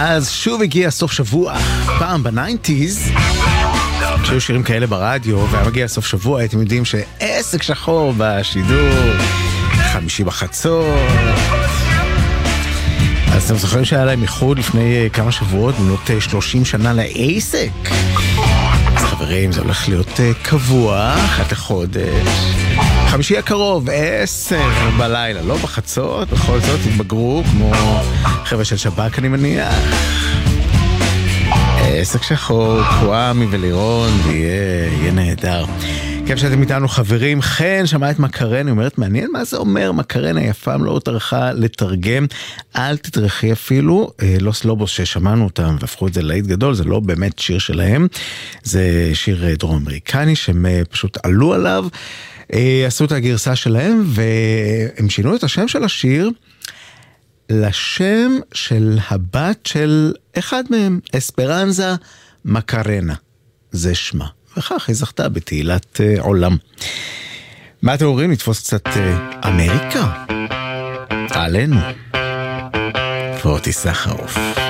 אז שוב הגיע סוף שבוע. פעם ב-90s, כשהיו שירים כאלה ברדיו, והיה מגיע סוף שבוע, הייתם יודעים שעסק שחור בשידור, 5 בחצות. אז אתם זוכרים שהיה להם איחוד לפני כמה שבועות, במנות 30 שנה לעסק. אז חברים, זה הולך להיות קבוע, 1 לחודש. 5 הקרוב, 10 בלילה, לא בחצות, בכל זאת התבגרו, כמו חבר'ה של שב"כ אני מניח. עסק שחור, קוואמי ולירון, יהיה נהדר. כיף שאתם איתנו חברים. חן שמעה את מקרן, היא אומרת, מעניין מה זה אומר, מקרן היפה לא טרחה לתרגם, אל תטרחי אפילו, לא סלובוס ששמענו אותם והפכו את זה להיט גדול, זה לא באמת שיר שלהם, זה שיר דרום אמריקני שהם פשוט עלו עליו, עשו את הגרסה שלהם והם שינו את השם של השיר לשם של הבת של אחד מהם, אספרנזה מקרנה, זה שמה. וכך היא זכתה בתהילת עולם. מה אתם אומרים? נתפוס קצת אמריקה? עלינו. פורטי סחרוף.